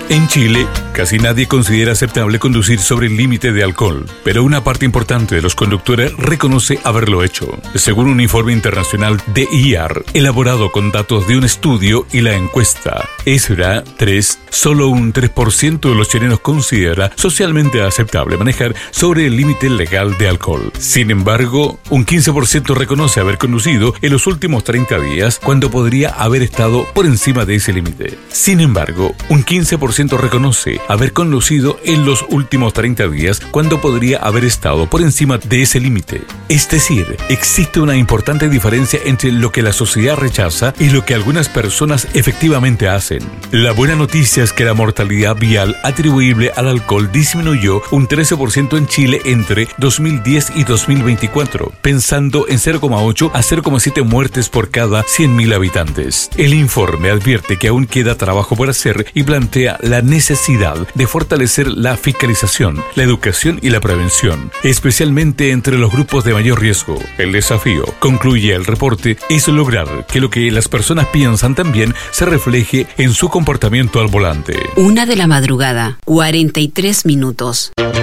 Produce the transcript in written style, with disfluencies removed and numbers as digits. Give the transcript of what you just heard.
En Chile, casi nadie considera aceptable conducir sobre el límite de alcohol, pero una parte importante de los conductores reconoce haberlo hecho. Según un informe internacional de IAR, elaborado con datos de un estudio y la encuesta ESRA 3, solo un 3% de los chilenos considera socialmente aceptable manejar sobre el límite legal de alcohol. Sin embargo, un 15% reconoce haber conducido en los últimos 30 días cuando podría haber estado por encima de ese límite. Sin embargo, un 15% reconoce haber conducido en los últimos 30 días cuando podría haber estado por encima de ese límite. Es decir, existe una importante diferencia entre lo que la sociedad rechaza y lo que algunas personas efectivamente hacen. La buena noticia es que la mortalidad vial atribuible al alcohol disminuyó un 13% en Chile entre 2010 y 2024, pensando en 0,8 a 0,7 muertes por cada 100.000 habitantes. El informe advierte que aún queda trabajo por hacer y plantea la necesidad de fortalecer la fiscalización, la educación y la prevención, especialmente entre los grupos de mayor riesgo. El desafío, concluye el reporte, es lograr que lo que las personas piensan también se refleje en su comportamiento al volante. 1 de la madrugada, 43 minutos.